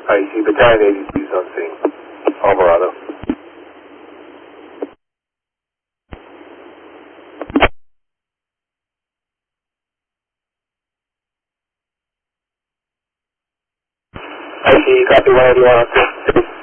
I see Battalion 82 on scene. Alvarado. I see, copy 181 on scene.